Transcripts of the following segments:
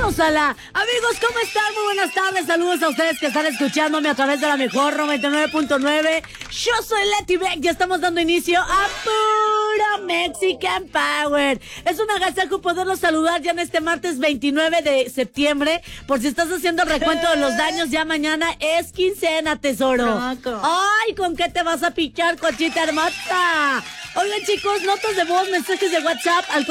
gózala. Amigos, ¿cómo están? Muy buenas tardes. Saludos a ustedes que están escuchándome a través de la mejor 99.9. Yo soy Leti Beck. Ya estamos dando inicio a puro Mexican Power. Es un agasajo poderlos saludar ya en este martes 29 de septiembre. Por si estás haciendo recuento de los daños, ya mañana es quincena, tesoro. Ay, ¿con qué te vas a pichar, cochita hermosa? Oigan, chicos, notas de voz, mensajes de WhatsApp al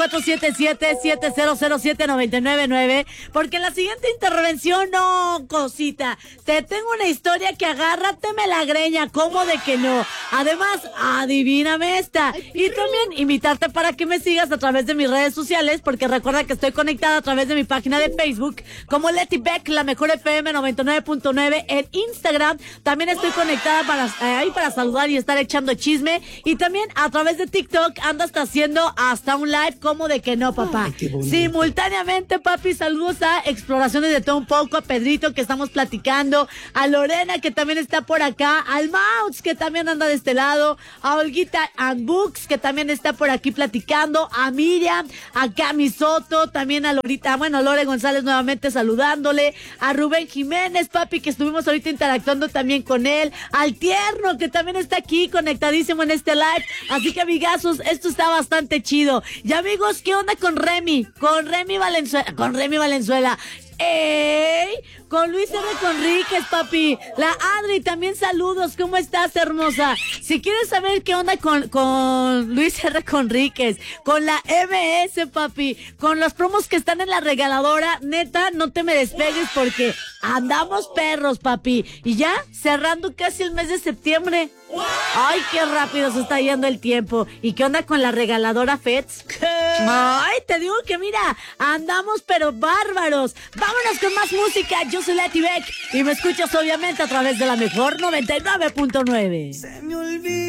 477-700-799, porque la siguiente intervención, no, cosita, te tengo una historia que agárrateme la greña, ¿cómo de que no? Además, adivíname esta. Y también invitarte para que me sigas a través de mis redes sociales, porque recuerda que estoy conectada a través de mi página de Facebook, como Leti Beck, la mejor FM 99.9, en Instagram. También estoy conectada para saludar y estar echando chisme, y también a través de TikTok ando hasta haciendo hasta un live, como de que no, papá. Simultáneamente, papi, saludos a Exploraciones de todo un poco, a Pedrito que estamos platicando, a Lorena que también está por acá, al Mouts que también anda de este lado, a Olguita and Books que también está por aquí platicando, a Miriam, a Cami Soto, también a Lorita, Lore González nuevamente saludándole, a Rubén Jiménez, papi, que estuvimos ahorita interactuando también con él, al Tierno que también está aquí conectadísimo en este live. Así que, amigazos, esto está bastante chido. Y amigos, ¿qué onda con Remy? Con Remy Valenzuela. ¡Ey! Con Luis R. Conríquez, papi. La Adri, también saludos. ¿Cómo estás, hermosa? Si quieres saber qué onda con Luis R. Conríquez, con la MS, papi, con los promos que están en la regaladora, neta, no te me despegues porque andamos perros, papi. Y ya, cerrando casi el mes de septiembre. Ay, qué rápido se está yendo el tiempo. ¿Y qué onda con la regaladora Feds? Ay, te digo que mira, andamos pero bárbaros. Vámonos con más música. Yo soy Leti Beck y me escuchas obviamente a través de la mejor 99.9. Se me olvidó.